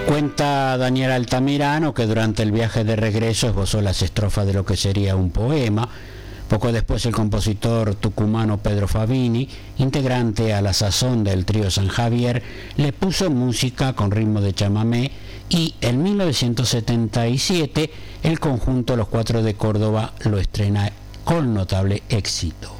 Cuenta Daniel Altamirano que durante el viaje de regreso esbozó las estrofas de lo que sería un poema. Poco después el compositor tucumano Pedro Favini, integrante a la sazón del trío San Javier, le puso música con ritmo de chamamé y en 1977 el conjunto Los Cuatro de Córdoba lo estrena con notable éxito.